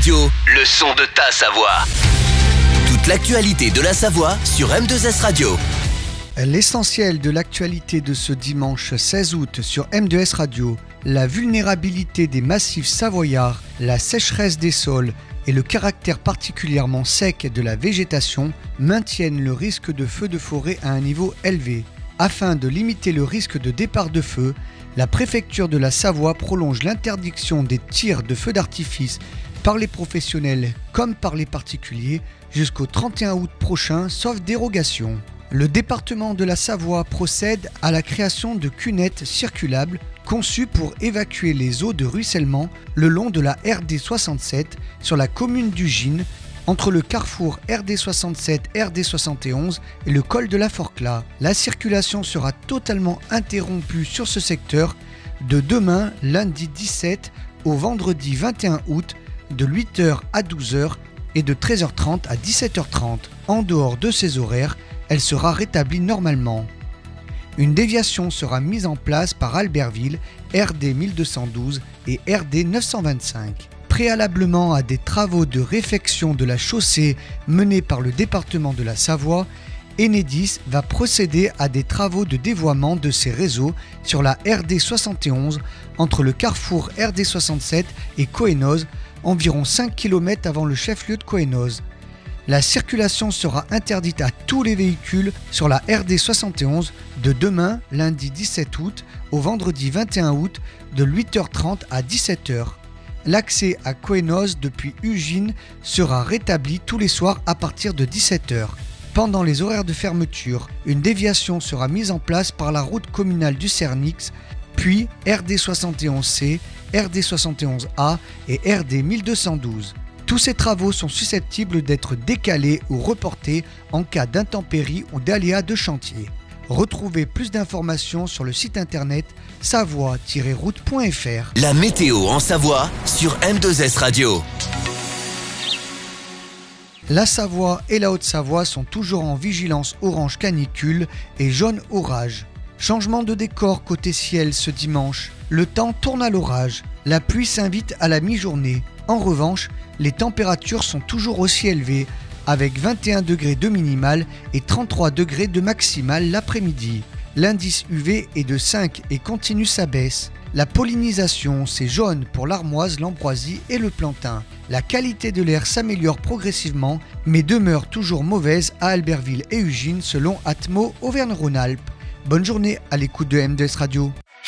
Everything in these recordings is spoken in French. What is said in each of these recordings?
Radio, le son de ta Savoie. Toute l'actualité de la Savoie sur M2S Radio. L'essentiel de l'actualité de ce dimanche 16 août sur M2S Radio, la vulnérabilité des massifs savoyards, la sécheresse des sols et le caractère particulièrement sec de la végétation maintiennent le risque de feux de forêt à un niveau élevé. Afin de limiter le risque de départ de feu, la préfecture de la Savoie prolonge l'interdiction des tirs de feux d'artifice par les professionnels comme par les particuliers jusqu'au 31 août prochain, sauf dérogation. Le département de la Savoie procède à la création de cunettes circulables conçues pour évacuer les eaux de ruissellement le long de la RD 67 sur la commune d'Ugine, entre le carrefour RD 67 RD 71 et le col de la Forclaz. La circulation sera totalement interrompue sur ce secteur de demain, lundi 17 au vendredi 21 août, de 8h à 12h et de 13h30 à 17h30. En dehors de ces horaires, elle sera rétablie normalement. Une déviation sera mise en place par Albertville, RD 1212 et RD 925. Préalablement à des travaux de réfection de la chaussée menés par le département de la Savoie, Enedis va procéder à des travaux de dévoiement de ces réseaux sur la RD 71 entre le carrefour RD 67 et Cohennoz, environ 5 km avant le chef-lieu de Cohennoz. La circulation sera interdite à tous les véhicules sur la RD 71 de demain, lundi 17 août, au vendredi 21 août, de 8h30 à 17h. L'accès à Cohennoz depuis Ugine sera rétabli tous les soirs à partir de 17h. Pendant les horaires de fermeture, une déviation sera mise en place par la route communale du Cernix, puis RD 71C, RD 71A et RD 1212. Tous ces travaux sont susceptibles d'être décalés ou reportés en cas d'intempéries ou d'aléas de chantier. Retrouvez plus d'informations sur le site internet savoie-route.fr. La météo en Savoie sur M2S Radio. La Savoie et la Haute-Savoie sont toujours en vigilance orange canicule et jaune orage. Changement de décor côté ciel ce dimanche. Le temps tourne à l'orage. La pluie s'invite à la mi-journée. En revanche, les températures sont toujours aussi élevées, avec 21 degrés de minimal et 33 degrés de maximal l'après-midi. L'indice UV est de 5 et continue sa baisse. La pollinisation, c'est jaune pour l'armoise, l'ambroisie et le plantain. La qualité de l'air s'améliore progressivement, mais demeure toujours mauvaise à Albertville et Ugine selon Atmo Auvergne-Rhône-Alpes. Bonne journée à l'écoute de M2S Radio.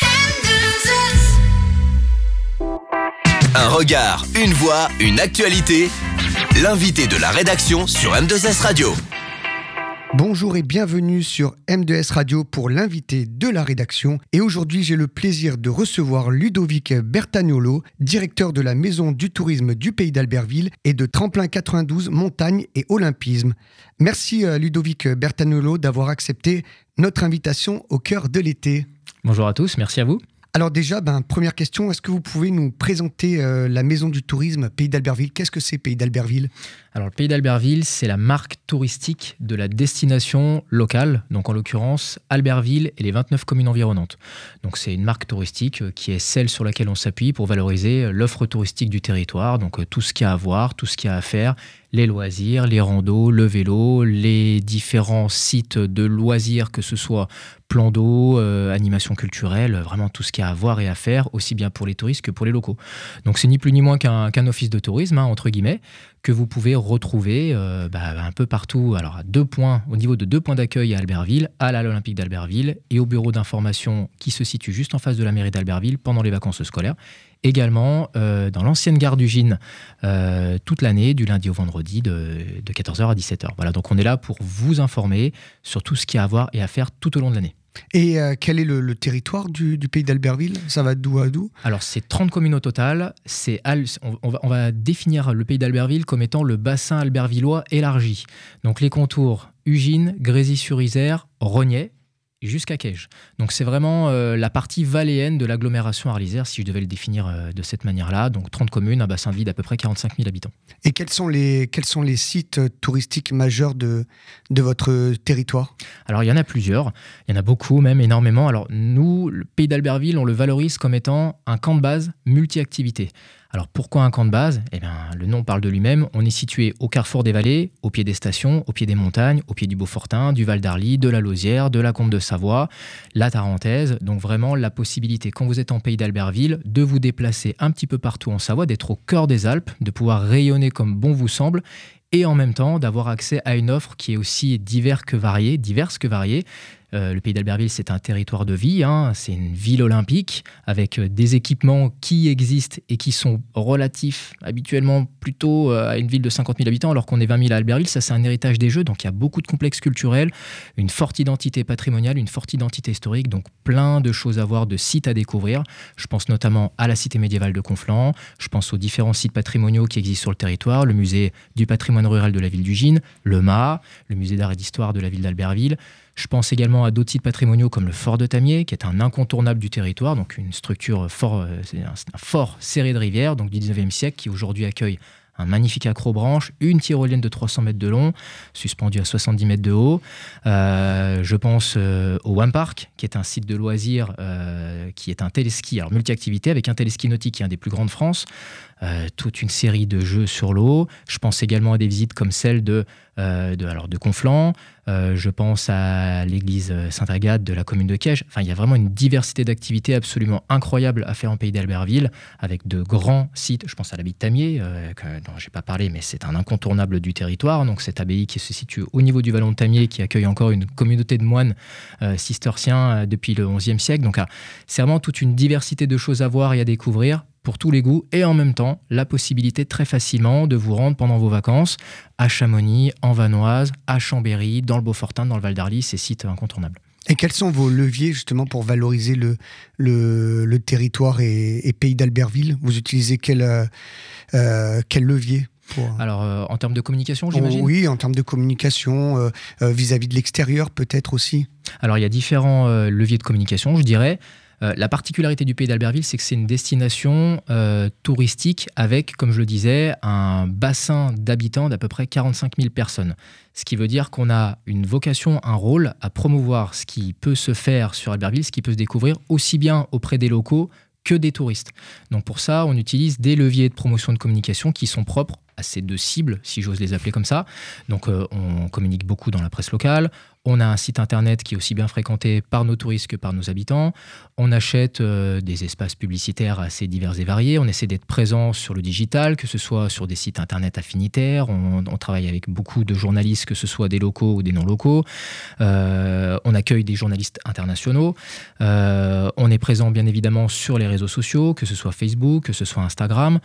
Un regard, une voix, une actualité. L'invité de la rédaction sur M2S Radio. Bonjour et bienvenue sur M2S Radio pour l'invité de la rédaction. Et aujourd'hui, j'ai le plaisir de recevoir Ludovic Bertagnolo, directeur de la Maison du Tourisme du Pays d'Albertville et de Tremplin 92 Montagne et Olympisme. Merci Ludovic Bertagnolo d'avoir accepté notre invitation au cœur de l'été. Bonjour à tous, merci à vous. Alors déjà, première question, est-ce que vous pouvez nous présenter la Maison du Tourisme Pays d'Albertville ? Qu'est-ce que c'est Pays d'Albertville ? Alors le Pays d'Albertville, c'est la marque touristique de la destination locale, donc en l'occurrence Albertville et les 29 communes environnantes. Donc c'est une marque touristique qui est celle sur laquelle on s'appuie pour valoriser l'offre touristique du territoire, donc tout ce qu'il y a à voir, tout ce qu'il y a à faire, les loisirs, les randos, le vélo, les différents sites de loisirs, que ce soit plan d'eau, animation culturelle, vraiment tout ce qu'il y a à voir et à faire, aussi bien pour les touristes que pour les locaux. Donc c'est ni plus ni moins qu'un office de tourisme, entre guillemets, que vous pouvez retrouver un peu partout. Alors à 2 points, au niveau de 2 points d'accueil à Albertville, à l'Halle Olympique d'Albertville et au bureau d'information qui se situe juste en face de la mairie d'Albertville pendant les vacances scolaires. Également dans l'ancienne gare d'Ugine toute l'année, du lundi au vendredi, de 14h à 17h. Voilà, donc on est là pour vous informer sur tout ce qu'il y a à voir et à faire tout au long de l'année. Et quel est le territoire du Pays d'Albertville ? Ça va d'où à d'où ? Alors c'est 30 communes au total. On va définir le Pays d'Albertville comme étant le bassin albertvillois élargi. Donc les contours Ugine, Grésy-sur-Isère, Rognez, jusqu'à Caige. Donc c'est vraiment la partie valléenne de l'agglomération arlésère, si je devais le définir de cette manière-là. Donc 30 communes, un bassin de vie d'à peu près 45 000 habitants. Et quels sont les sites touristiques majeurs de votre territoire ? Alors il y en a plusieurs, il y en a beaucoup, même énormément. Alors nous, le Pays d'Albertville, on le valorise comme étant un camp de base multi-activités. Alors pourquoi un camp de base ? Le nom parle de lui-même. On est situé au carrefour des vallées, au pied des stations, au pied des montagnes, au pied du Beaufortin, du Val d'Arly, de la Lausière, de la Combe de Savoie, la Tarentaise. Donc vraiment la possibilité, quand vous êtes en pays d'Albertville, de vous déplacer un petit peu partout en Savoie, d'être au cœur des Alpes, de pouvoir rayonner comme bon vous semble, et en même temps d'avoir accès à une offre qui est aussi diverse que variée. Le pays d'Albertville, c'est un territoire de vie, c'est une ville olympique avec des équipements qui existent et qui sont relatifs habituellement plutôt à une ville de 50 000 habitants, alors qu'on est 20 000 à Albertville. Ça, c'est un héritage des Jeux, donc il y a beaucoup de complexes culturels, une forte identité patrimoniale, une forte identité historique, donc plein de choses à voir, de sites à découvrir. Je pense notamment à la cité médiévale de Conflans, je pense aux différents sites patrimoniaux qui existent sur le territoire, le musée du patrimoine rural de la ville d'Ugine, le MA, le musée d'art et d'histoire de la ville d'Albertville. Je pense également à d'autres sites patrimoniaux comme le fort de Tamier, qui est un incontournable du territoire, donc une structure c'est un fort serré de rivière, donc du 19e siècle, qui aujourd'hui accueille un magnifique accrobranche, une tyrolienne de 300 mètres de long, suspendue à 70 mètres de haut. Je pense au One Park, qui est un site de loisirs, qui est un téléski, alors multi-activité, avec un téléski nautique qui est un des plus grands de France. Toute une série de jeux sur l'eau. Je pense également à des visites comme celle de Conflans. Je pense à l'église Sainte-Agathe de la commune de Quiège. Enfin, il y a vraiment une diversité d'activités absolument incroyable à faire en pays d'Albertville, avec de grands sites. Je pense à l'abbaye de Tamier, dont je n'ai pas parlé, mais c'est un incontournable du territoire. Donc, cette abbaye qui se situe au niveau du vallon de Tamier, qui accueille encore une communauté de moines cisterciens depuis le XIe siècle. Donc, c'est vraiment toute une diversité de choses à voir et à découvrir, pour tous les goûts, et en même temps la possibilité très facilement de vous rendre pendant vos vacances à Chamonix, en Vanoise, à Chambéry, dans le Beaufortin, dans le Val d'Arly, ces sites incontournables. Et quels sont vos leviers justement pour valoriser le territoire et pays d'Albertville ? Vous utilisez quel levier pour... Alors en termes de communication, j'imagine ? Oui, en termes de communication, vis-à-vis de l'extérieur peut-être aussi. Alors il y a différents leviers de communication, je dirais. La particularité du pays d'Albertville, c'est que c'est une destination touristique avec, comme je le disais, un bassin d'habitants d'à peu près 45 000 personnes. Ce qui veut dire qu'on a une vocation, un rôle à promouvoir ce qui peut se faire sur Albertville, ce qui peut se découvrir aussi bien auprès des locaux que des touristes. Donc pour ça, on utilise des leviers de promotion de communication qui sont propres à ces deux cibles, si j'ose les appeler comme ça. Donc on communique beaucoup dans la presse locale. On a un site internet qui est aussi bien fréquenté par nos touristes que par nos habitants. On achète des espaces publicitaires assez divers et variés. On essaie d'être présent sur le digital, que ce soit sur des sites internet affinitaires. On travaille avec beaucoup de journalistes, que ce soit des locaux ou des non-locaux. On accueille des journalistes internationaux. On est présent bien évidemment sur les réseaux sociaux, que ce soit Facebook, que ce soit Instagram.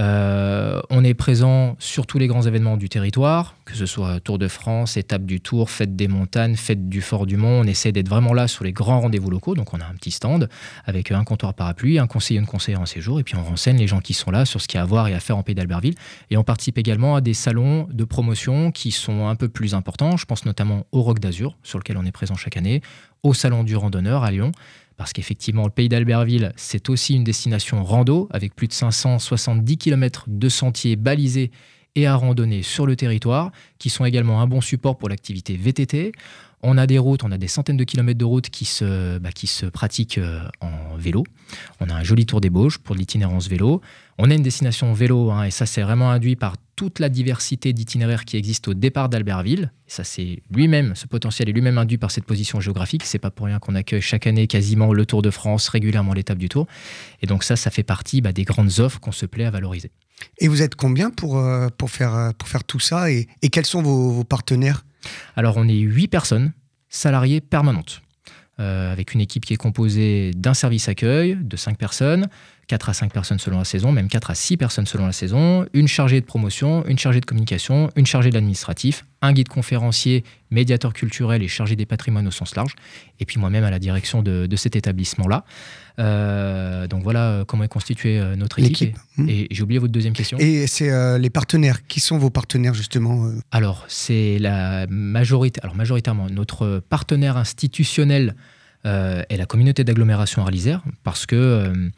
On est présent sur tous les grands événements du territoire, que ce soit Tour de France, Étape du Tour, Fête des Montagnes, Fête du Fort du Mont. On essaie d'être vraiment là sur les grands rendez-vous locaux. Donc on a un petit stand avec un comptoir parapluie, un conseiller, une conseillère en séjour, et puis on renseigne les gens qui sont là sur ce qu'il y a à voir et à faire en pays d'Albertville. Et on participe également à des salons de promotion qui sont un peu plus importants. Je pense notamment au Roc d'Azur, sur lequel on est présent chaque année, au Salon du Randonneur à Lyon, parce qu'effectivement, le pays d'Albertville, c'est aussi une destination rando, avec plus de 570 km de sentiers balisés et à randonner sur le territoire, qui sont également un bon support pour l'activité VTT. On a des routes, on a des centaines de kilomètres de routes qui se pratiquent en vélo. On a un joli tour des Bauges pour l'itinérance vélo. On a une destination vélo, et ça c'est vraiment induit par toute la diversité d'itinéraires qui existent au départ d'Albertville. Et ça ce potentiel est lui-même induit par cette position géographique. C'est pas pour rien qu'on accueille chaque année quasiment le Tour de France, régulièrement l'étape du Tour. Et donc ça fait partie des grandes offres qu'on se plaît à valoriser. Et vous êtes combien pour faire tout ça et quels sont vos partenaires ? Alors on est 8 personnes salariées permanentes, avec une équipe qui est composée d'un service accueil de 5 personnes, 4 à 5 personnes selon la saison, même 4 à 6 personnes selon la saison, une chargée de promotion, une chargée de communication, une chargée de l'administratif, un guide conférencier, médiateur culturel et chargé des patrimoines au sens large, et puis moi-même à la direction de cet établissement-là. Donc voilà comment est constituée notre équipe. Et j'ai oublié votre deuxième question. Et c'est les partenaires. Qui sont vos partenaires justement Alors, c'est la majorité. Alors majoritairement, notre partenaire institutionnel est la communauté d'agglomération Arlysère, parce que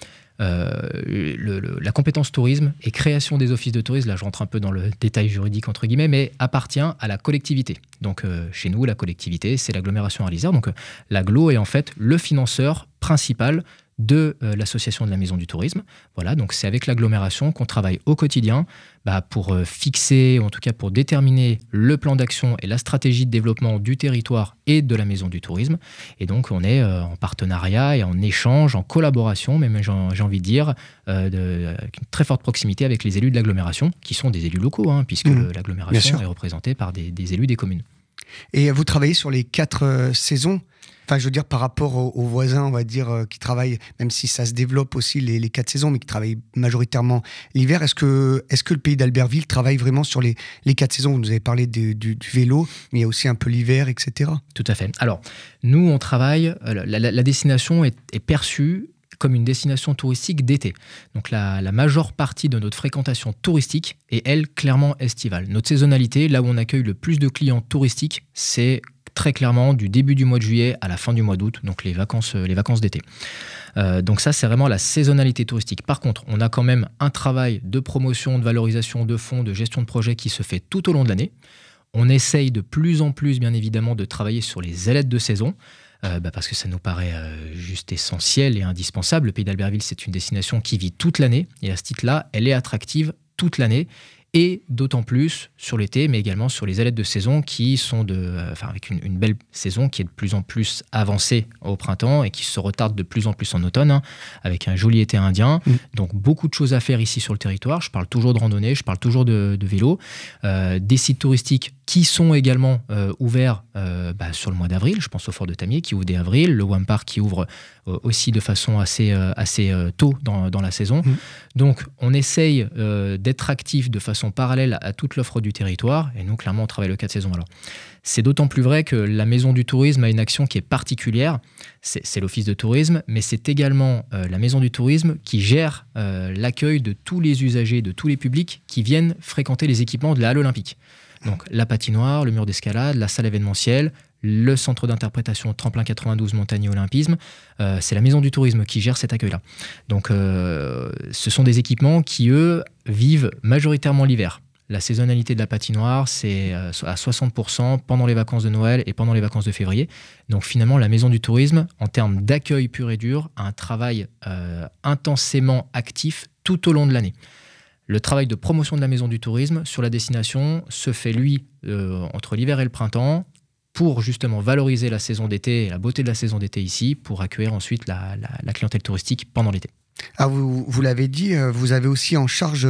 la compétence tourisme et création des offices de tourisme, là je rentre un peu dans le détail juridique entre guillemets, mais appartient à la collectivité. Donc chez nous, la collectivité, c'est l'agglomération Arlysère. Donc l'agglo est en fait le financeur principal de l'association de la Maison du Tourisme. Voilà, donc c'est avec l'agglomération qu'on travaille au quotidien pour fixer, ou en tout cas pour déterminer le plan d'action et la stratégie de développement du territoire et de la Maison du Tourisme. Et donc on est en partenariat et en échange, en collaboration, même j'ai envie de dire, avec une très forte proximité avec les élus de l'agglomération, qui sont des élus locaux, puisque l'agglomération est représentée par des élus des communes. Et vous travaillez sur les 4 saisons ? Enfin, je veux dire, par rapport aux voisins, on va dire, qui travaillent, même si ça se développe aussi les 4 saisons, mais qui travaillent majoritairement l'hiver, est-ce que le pays d'Albertville travaille vraiment sur les 4 saisons ? Vous nous avez parlé du vélo, mais il y a aussi un peu l'hiver, etc. Tout à fait. Alors, nous, on travaille, la destination est perçue comme une destination touristique d'été. Donc la majeure partie de notre fréquentation touristique est, elle, clairement estivale. Notre saisonnalité, là où on accueille le plus de clients touristiques, c'est très clairement du début du mois de juillet à la fin du mois d'août, donc les vacances d'été. Donc ça, c'est vraiment la saisonnalité touristique. Par contre, on a quand même un travail de promotion, de valorisation de fonds, de gestion de projet qui se fait tout au long de l'année. On essaye de plus en plus, bien évidemment, de travailler sur les ailettes de saison, parce que ça nous paraît juste essentiel et indispensable. Le pays d'Albertville, c'est une destination qui vit toute l'année, et à ce titre-là, elle est attractive toute l'année, et d'autant plus sur l'été, mais également sur les ailettes de saison qui sont avec une belle saison qui est de plus en plus avancée au printemps et qui se retarde de plus en plus en automne, avec un joli été indien. Donc beaucoup de choses à faire ici sur le territoire. Je parle toujours de randonnée, je parle toujours de vélo. Des sites touristiques qui sont également ouverts sur le mois d'avril. Je pense au Fort de Tamier qui ouvre dès avril, le Wampar qui ouvre aussi de façon assez tôt dans la saison. Donc on essaye d'être actif de façon parallèle à toute l'offre du territoire, et nous clairement on travaille le 4 saisons. Alors c'est d'autant plus vrai que la Maison du Tourisme a une action qui est particulière, c'est l'Office de tourisme, mais c'est également la Maison du Tourisme qui gère l'accueil de tous les usagers, de tous les publics qui viennent fréquenter les équipements de la halle olympique. Donc la patinoire, le mur d'escalade, la salle événementielle, le centre d'interprétation Tremplin 92 Montagne et Olympisme, c'est la Maison du Tourisme qui gère cet accueil-là. Donc ce sont des équipements qui, eux, vivent majoritairement l'hiver. La saisonnalité de la patinoire, c'est à 60% pendant les vacances de Noël et pendant les vacances de février. Donc finalement, la Maison du Tourisme, en termes d'accueil pur et dur, a un travail intensément actif tout au long de l'année. Le travail de promotion de la Maison du Tourisme sur la destination se fait, lui, entre l'hiver et le printemps, pour justement valoriser la saison d'été et la beauté de la saison d'été ici, pour accueillir ensuite la clientèle touristique pendant l'été. Ah, vous l'avez dit, vous avez aussi en charge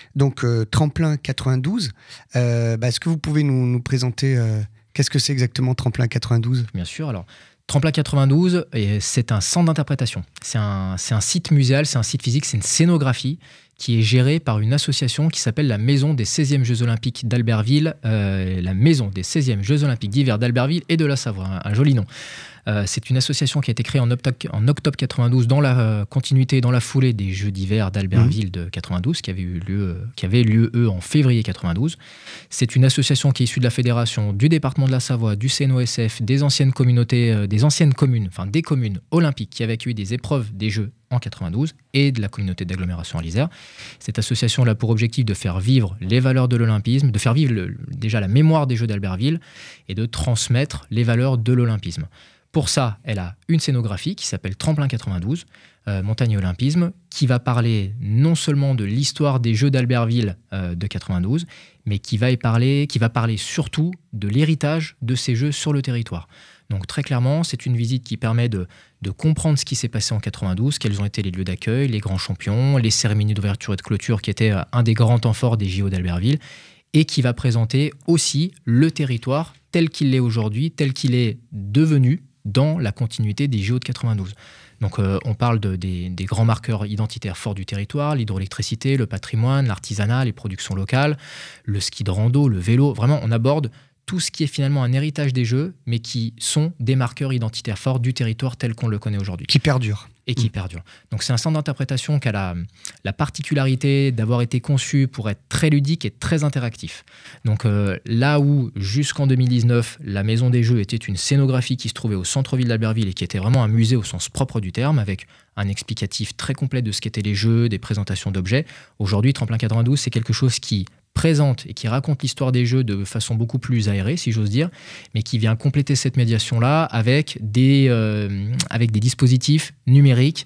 Tremplin 92. Est-ce que vous pouvez nous présenter qu'est-ce que c'est exactement Tremplin 92 ? Bien sûr, alors Tremplin 92, c'est un centre d'interprétation. C'est un site muséal, c'est un site physique, c'est une scénographie qui est gérée par une association qui s'appelle la Maison des 16e Jeux Olympiques d'Albertville, la Maison des 16e Jeux Olympiques d'hiver d'Albertville et de la Savoie, un joli nom. C'est une association qui a été créée en octobre 92 dans la continuité, dans la foulée des Jeux d'hiver d'Albertville de 92 qui avaient eu lieu eux en février 92. C'est une association qui est issue de la fédération du département de la Savoie, du CNOSF, des anciennes communautés, des communes olympiques qui avaient accueilli des épreuves des Jeux en 92 et de la communauté d'agglomération à l'Isère. Cette association a pour objectif de faire vivre les valeurs de l'olympisme, de faire vivre déjà la mémoire des Jeux d'Albertville et de transmettre les valeurs de l'olympisme. Pour ça, elle a une scénographie qui s'appelle Tremplin 92, Montagne et Olympisme, qui va parler non seulement de l'histoire des Jeux d'Albertville de 92, mais qui va parler surtout de l'héritage de ces Jeux sur le territoire. Donc très clairement, c'est une visite qui permet de comprendre ce qui s'est passé en 92, quels ont été les lieux d'accueil, les grands champions, les cérémonies d'ouverture et de clôture qui étaient un des grands temps forts des JO d'Albertville, et qui va présenter aussi le territoire tel qu'il est aujourd'hui, tel qu'il est devenu dans la continuité des JO de 92. Donc on parle des grands marqueurs identitaires forts du territoire, l'hydroélectricité, le patrimoine, l'artisanat, les productions locales, le ski de rando, le vélo. Vraiment, on aborde tout ce qui est finalement un héritage des Jeux, mais qui sont des marqueurs identitaires forts du territoire tel qu'on le connaît aujourd'hui. Qui perdure. Et qui perdure. Donc c'est un centre d'interprétation qui a la particularité d'avoir été conçu pour être très ludique et très interactif. Donc là où jusqu'en 2019, la Maison des Jeux était une scénographie qui se trouvait au centre-ville d'Albertville et qui était vraiment un musée au sens propre du terme, avec un explicatif très complet de ce qu'étaient les Jeux, des présentations d'objets. Aujourd'hui, Tremplin 92, c'est quelque chose qui présente et qui raconte l'histoire des Jeux de façon beaucoup plus aérée, si j'ose dire, mais qui vient compléter cette médiation-là avec des dispositifs numériques,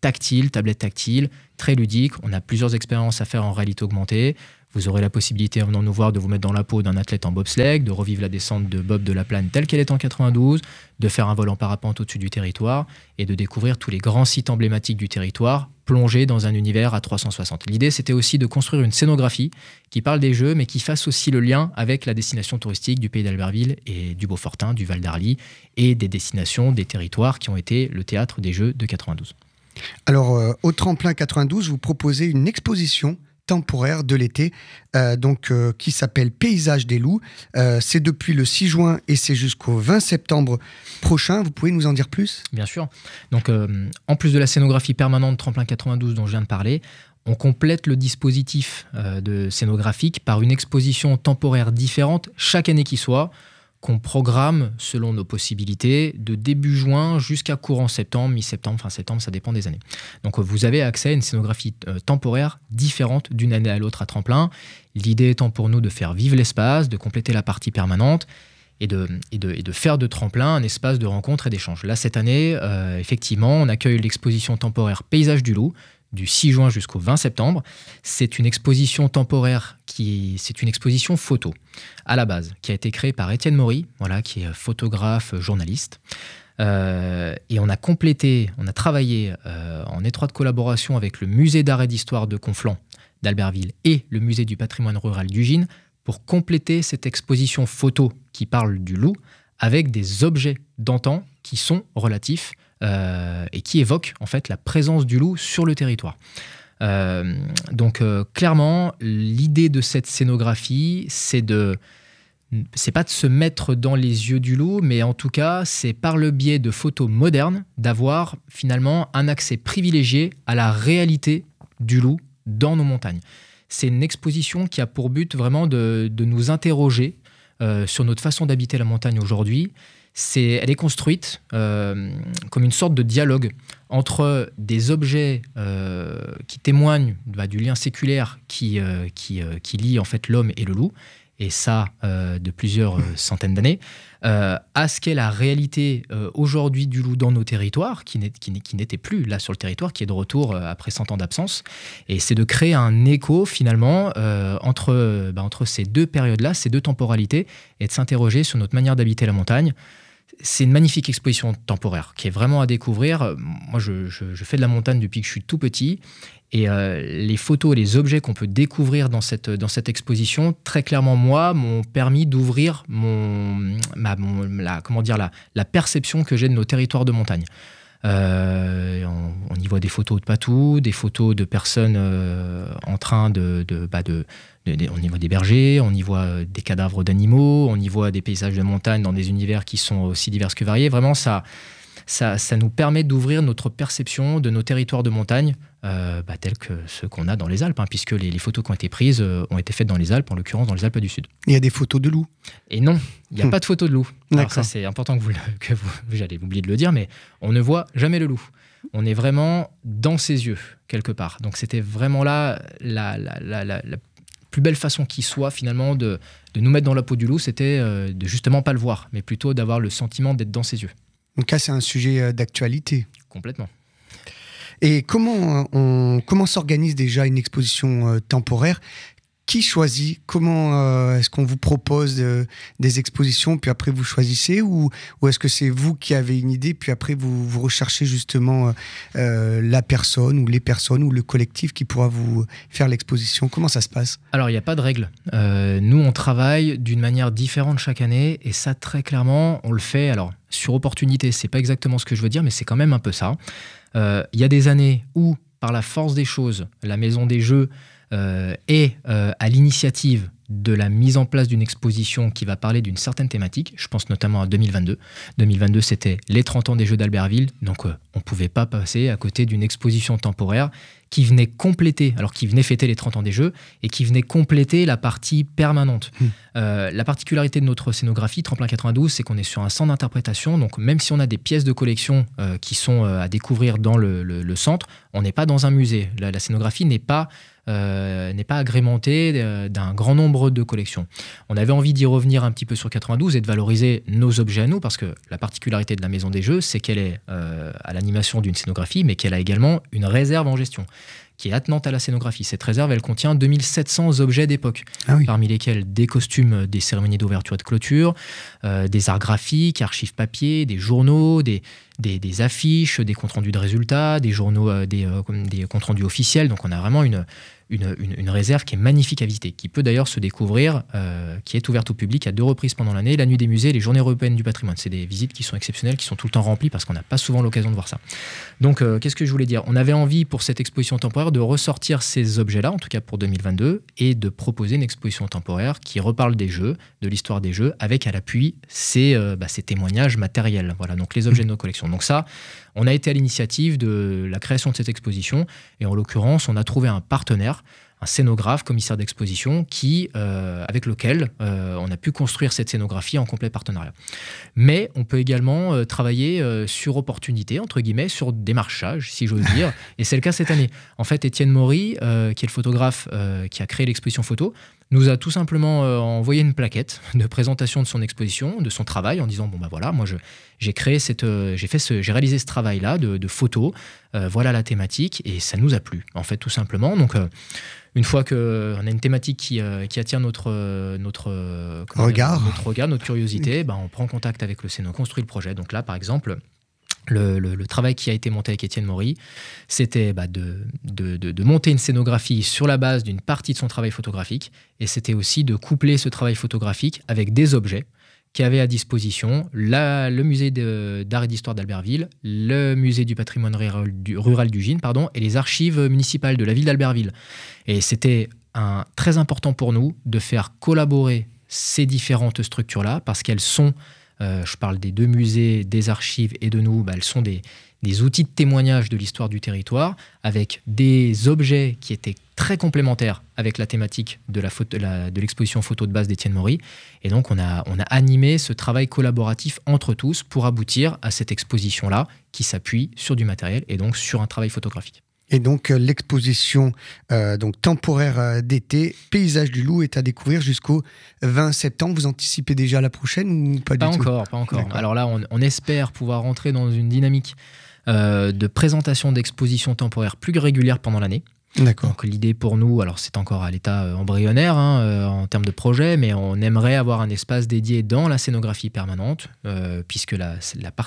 tactile, tablette tactile, très ludique. On a plusieurs expériences à faire en réalité augmentée. Vous aurez la possibilité, en venant nous voir, de vous mettre dans la peau d'un athlète en bobsleigh, de revivre la descente de Bob de la Plagne telle qu'elle est en 92, de faire un vol en parapente au-dessus du territoire et de découvrir tous les grands sites emblématiques du territoire, plongés dans un univers à 360. L'idée, c'était aussi de construire une scénographie qui parle des Jeux, mais qui fasse aussi le lien avec la destination touristique du pays d'Albertville et du Beaufortin, du Val d'Arly, et des destinations, des territoires qui ont été le théâtre des Jeux de 92. Alors, au Tremplin 92, vous proposez une exposition temporaire de l'été, qui s'appelle Paysage des loups. C'est depuis le 6 juin et c'est jusqu'au 20 septembre prochain. Vous pouvez nous en dire plus ? Bien sûr. Donc, en plus de la scénographie permanente Tremplin 92 dont je viens de parler, on complète le dispositif de scénographique par une exposition temporaire différente chaque année qui soit, qu'on programme selon nos possibilités de début juin jusqu'à courant septembre, mi-septembre, fin septembre, ça dépend des années. Donc vous avez accès à une scénographie temporaire différente d'une année à l'autre à Tremplin. L'idée étant pour nous de faire vivre l'espace, de compléter la partie permanente et de faire de Tremplin un espace de rencontre et d'échange. Là, cette année, effectivement, on accueille l'exposition temporaire Paysage du Loup, du 6 juin jusqu'au 20 septembre. C'est une exposition temporaire c'est une exposition photo à la base, qui a été créée par Étienne Maury, qui est photographe, journaliste. Et on a travaillé en étroite collaboration avec le musée d'art et d'histoire de Conflans, d'Albertville, et le musée du patrimoine rural d'Ugine pour compléter cette exposition photo qui parle du loup avec des objets d'antan qui sont relatifs et qui évoquent en fait la présence du loup sur le territoire. Clairement, l'idée de cette scénographie, c'est pas de se mettre dans les yeux du loup, mais en tout cas, c'est par le biais de photos modernes d'avoir finalement un accès privilégié à la réalité du loup dans nos montagnes. C'est une exposition qui a pour but vraiment de nous interroger sur notre façon d'habiter la montagne aujourd'hui. Elle est construite comme une sorte de dialogue entre des objets qui témoignent du lien séculaire qui lie en fait l'homme et le loup, et ça de plusieurs centaines d'années, à ce qu'est la réalité aujourd'hui du loup dans nos territoires, qui n'était plus là sur le territoire, qui est de retour après 100 ans d'absence. Et c'est de créer un écho finalement entre ces deux périodes-là, ces deux temporalités, et de s'interroger sur notre manière d'habiter la montagne. C'est une magnifique exposition temporaire qui est vraiment à découvrir. Moi, je fais de la montagne depuis que je suis tout petit. Et les photos et les objets qu'on peut découvrir dans cette exposition, très clairement, moi, m'ont permis d'ouvrir la perception que j'ai de nos territoires de montagne. On y voit des photos de patous, des photos de personnes en train on y voit des bergers, on y voit des cadavres d'animaux, on y voit des paysages de montagne dans des univers qui sont aussi divers que variés. Vraiment, ça nous permet d'ouvrir notre perception de nos territoires de montagne tels que ceux qu'on a dans les Alpes, puisque les photos qui ont été prises ont été faites dans les Alpes, en l'occurrence dans les Alpes du Sud. Il y a des photos de loups ? Et non, il n'y a pas de photos de loups. Alors ça, c'est important que j'allais oublier de le dire, mais on ne voit jamais le loup. On est vraiment dans ses yeux, quelque part. Donc c'était vraiment là la plus belle façon qui soit, finalement, de nous mettre dans la peau du loup, c'était de justement pas le voir, mais plutôt d'avoir le sentiment d'être dans ses yeux. Donc là, c'est un sujet d'actualité. Complètement. Et comment s'organise déjà une exposition temporaire ? Qui choisit ? Comment est-ce qu'on vous propose des expositions, puis après vous choisissez, ou est-ce que c'est vous qui avez une idée, puis après vous recherchez justement la personne ou les personnes ou le collectif qui pourra vous faire l'exposition ? Comment ça se passe ? Alors, il n'y a pas de règle. Nous, on travaille d'une manière différente chaque année, et ça, très clairement, on le fait sur opportunité. C'est pas exactement ce que je veux dire, mais c'est quand même un peu ça. Il y a des années où, par la force des choses, la Maison des Jeux est à l'initiative de la mise en place d'une exposition qui va parler d'une certaine thématique. Je pense notamment à 2022. 2022, c'était les 30 ans des Jeux d'Albertville. Donc, on ne pouvait pas passer à côté d'une exposition temporaire qui venait fêter les 30 ans des Jeux et qui venait compléter la partie permanente. La particularité de notre scénographie, Tremplin 92, c'est qu'on est sur un centre d'interprétation. Donc, même si on a des pièces de collection qui sont à découvrir dans le centre, on n'est pas dans un musée. La scénographie n'est pas agrémentée d'un grand nombre œuvres de collection. On avait envie d'y revenir un petit peu sur 92 et de valoriser nos objets à nous, parce que la particularité de la Maison des Jeux, c'est qu'elle est à l'animation d'une scénographie, mais qu'elle a également une réserve en gestion qui est attenante à la scénographie. Cette réserve, elle contient 2700 objets d'époque, parmi lesquels des costumes des cérémonies d'ouverture et de clôture, des arts graphiques, archives papier, des journaux, des affiches, des comptes rendus de résultats, des journaux, des comptes rendus officiels. Donc on a vraiment une réserve qui est magnifique à visiter, qui peut d'ailleurs se découvrir, qui est ouverte au public à 2 reprises pendant l'année, la nuit des musées et les journées européennes du patrimoine. C'est des visites qui sont exceptionnelles, qui sont tout le temps remplies parce qu'on n'a pas souvent l'occasion de voir ça. Donc qu'est-ce que je voulais dire ? On avait envie pour cette exposition temporaire de ressortir ces objets-là, en tout cas pour 2022, et de proposer une exposition temporaire qui reparle des jeux, de l'histoire des jeux, avec à l'appui ces témoignages matériels. Voilà, donc les objets de nos collections. Donc ça, on a été à l'initiative de la création de cette exposition, et en l'occurrence, on a trouvé un partenaire, un scénographe, commissaire d'exposition, avec lequel on a pu construire cette scénographie en complet partenariat. Mais on peut également travailler sur opportunité, entre guillemets, sur démarchage, si j'ose dire, et c'est le cas cette année. En fait, Étienne Maury, qui est le photographe qui a créé l'exposition photo, nous a tout simplement envoyé une plaquette de présentation de son exposition, de son travail, en disant moi j'ai réalisé ce travail-là de photos, voilà la thématique, et ça nous a plu, en fait, tout simplement. Donc une fois qu'on a une thématique qui attire notre regard, notre curiosité, on prend contact avec le scéno, on construit le projet. Donc là, par exemple, le travail qui a été monté avec Étienne Maury, c'était de monter une scénographie sur la base d'une partie de son travail photographique, et c'était aussi de coupler ce travail photographique avec des objets qu'avait à disposition le musée d'art et d'histoire d'Albertville, le musée du patrimoine rural du Gine, et les archives municipales de la ville d'Albertville. Et c'était très important pour nous de faire collaborer ces différentes structures-là, parce qu'elles sont, je parle des 2 musées, des archives et de nous, elles sont des outils de témoignage de l'histoire du territoire, avec des objets qui étaient très complémentaires avec la thématique de l'exposition photo de base d'Étienne Maury. Et donc, on a animé ce travail collaboratif entre tous pour aboutir à cette exposition-là qui s'appuie sur du matériel et donc sur un travail photographique. Et donc l'exposition temporaire d'été, Paysage du Loup, est à découvrir jusqu'au 20 septembre. Vous anticipez déjà la prochaine ou pas du tout ? Pas encore. D'accord. Alors là, on espère pouvoir rentrer dans une dynamique de présentation d'expositions temporaires plus régulières pendant l'année. D'accord. Donc l'idée pour nous, alors c'est encore à l'état embryonnaire en termes de projet, mais on aimerait avoir un espace dédié dans la scénographie permanente, puisque la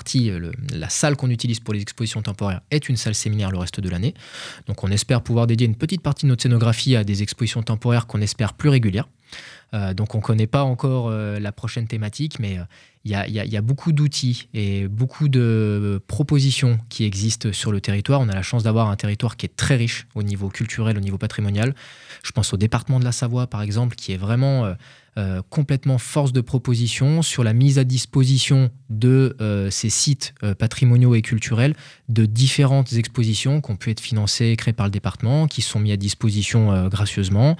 salle qu'on utilise pour les expositions temporaires est une salle séminaire le reste de l'année. Donc on espère pouvoir dédier une petite partie de notre scénographie à des expositions temporaires qu'on espère plus régulières. Donc on ne connaît pas encore la prochaine thématique, mais il y a beaucoup d'outils et beaucoup de propositions qui existent sur le territoire. On a la chance d'avoir un territoire qui est très riche au niveau culturel, au niveau patrimonial. Je pense au département de la Savoie, par exemple, qui est vraiment complètement force de proposition sur la mise à disposition de ces sites patrimoniaux et culturels de différentes expositions qui ont pu être financées, créées par le département, qui sont mis à disposition gracieusement.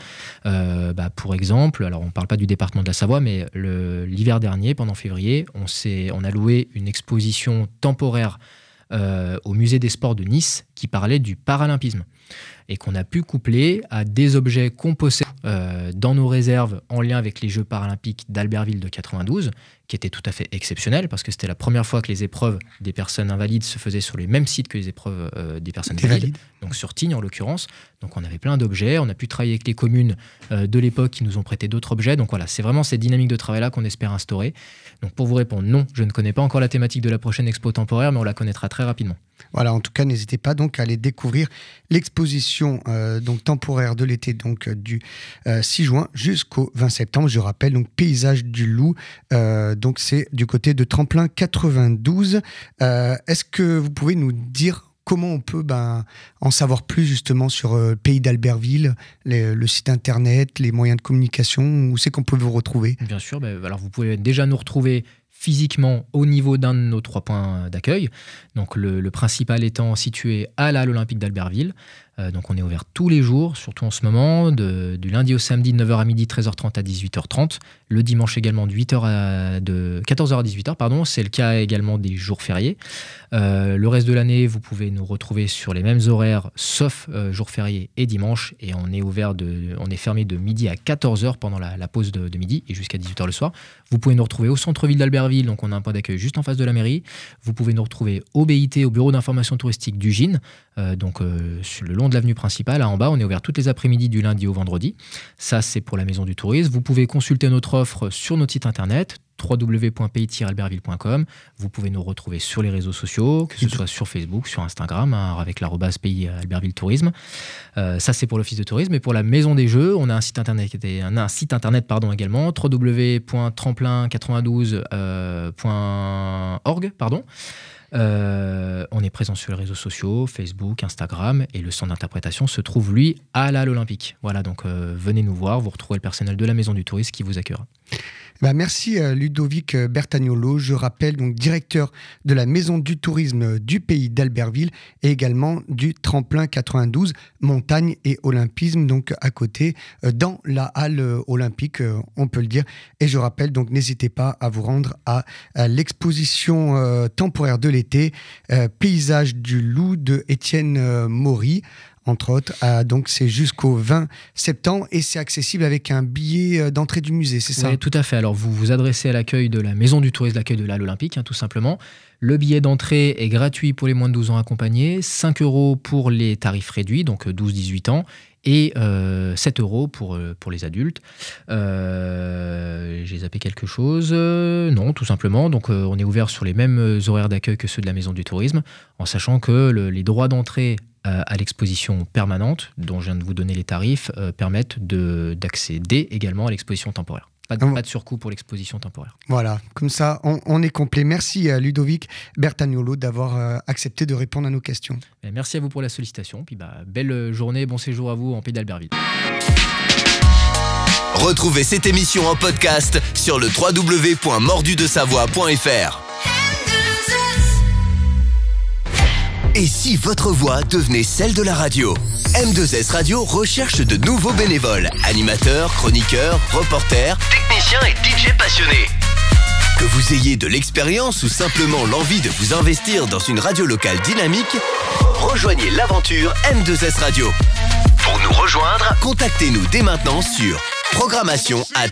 Pour exemple, alors on ne parle pas du département de la Savoie, mais l'hiver dernier, pendant février, on a loué une exposition temporaire au musée des sports de Nice qui parlait du paralympisme et qu'on a pu coupler à des objets qu'on possède dans nos réserves en lien avec les Jeux paralympiques d'Albertville de 92, qui étaient tout à fait exceptionnels parce que c'était la première fois que les épreuves des personnes invalides se faisaient sur les mêmes sites que les épreuves des personnes valides, donc sur Tignes en l'occurrence. Donc on avait plein d'objets, on a pu travailler avec les communes de l'époque qui nous ont prêté d'autres objets. Donc voilà, c'est vraiment cette dynamique de travail-là qu'on espère instaurer. Donc pour vous répondre, non, je ne connais pas encore la thématique de la prochaine expo temporaire, mais on la connaîtra très rapidement. Voilà, en tout cas, n'hésitez pas donc à aller découvrir l'exposition temporaire de l'été, donc du 6 juin jusqu'au 20 septembre. Je rappelle, donc Paysage du Loup, donc c'est du côté de Tremplin 92. Est-ce que vous pouvez nous dire comment on peut en savoir plus justement sur le pays d'Albertville, le site internet, les moyens de communication, où c'est qu'on peut vous retrouver ? Bien sûr, alors vous pouvez déjà nous retrouver physiquement au niveau d'un de nos 3 points d'accueil. Donc le principal étant situé à la Halle Olympique d'Albertville. Donc on est ouvert tous les jours, surtout en ce moment, du lundi au samedi de 9h à midi, 13h30 à 18h30. Le dimanche également de 14h à 18h, pardon. C'est le cas également des jours fériés. Le reste de l'année, vous pouvez nous retrouver sur les mêmes horaires, sauf jours fériés et dimanche. Et on est fermé de midi à 14h pendant la pause de midi et jusqu'à 18h le soir. Vous pouvez nous retrouver au centre-ville d'Albertville, donc on a un point d'accueil juste en face de la mairie. Vous pouvez nous retrouver au BIT, au bureau d'information touristique du GIN, sur le long de l'avenue principale, en bas. On est ouvert toutes les après-midi du lundi au vendredi. Ça, c'est pour la Maison du Tourisme. Vous pouvez consulter notre offre sur notre site internet www.pays-albertville.com. Vous pouvez nous retrouver sur les réseaux sociaux, que ce soit sur Facebook, sur Instagram, avec @Pays Albertville Tourisme. Ça, c'est pour l'Office de tourisme. Et pour la Maison des Jeux, on a un site internet également, www.tremplin92.org. On est présent sur les réseaux sociaux, Facebook, Instagram, et le centre d'interprétation se trouve, lui, à la Halle Olympique. Voilà, donc venez nous voir, vous retrouverez le personnel de la Maison du Tourisme qui vous accueillera. Merci Ludovic Bertagnolo, je rappelle, donc directeur de la Maison du Tourisme du Pays d'Albertville et également du Tremplin 92 Montagne et Olympisme, donc à côté dans la Halle Olympique, on peut le dire. Et je rappelle, donc n'hésitez pas à vous rendre à l'exposition temporaire de l'été Paysage du Loup de Étienne Maury, entre autres. Donc c'est jusqu'au 20 septembre et c'est accessible avec un billet d'entrée du musée, c'est ça ? Oui, tout à fait. Alors vous vous adressez à l'accueil de la Maison du Tourisme, l'accueil de la Halle Olympique, tout simplement. Le billet d'entrée est gratuit pour les moins de 12 ans accompagnés, 5 € pour les tarifs réduits, donc 12-18 ans, et 7 € pour les adultes. J'ai zappé quelque chose. Non, tout simplement. Donc on est ouvert sur les mêmes horaires d'accueil que ceux de la Maison du Tourisme, en sachant que les droits d'entrée à l'exposition permanente, dont je viens de vous donner les tarifs, permettent d'accéder également à l'exposition temporaire. Pas de surcoût pour l'exposition temporaire. Voilà, comme ça, on est complet. Merci à Ludovic Bertagnolo d'avoir accepté de répondre à nos questions. Et merci à vous pour la sollicitation. Puis belle journée, bon séjour à vous en Pays d'Albertville. Retrouvez cette émission en podcast sur le www.mordudesavoie.fr. Et si votre voix devenait celle de la radio ? M2S Radio recherche de nouveaux bénévoles, animateurs, chroniqueurs, reporters, techniciens et DJ passionnés. Que vous ayez de l'expérience ou simplement l'envie de vous investir dans une radio locale dynamique, rejoignez l'aventure M2S Radio. Pour nous rejoindre, contactez-nous dès maintenant sur programmation@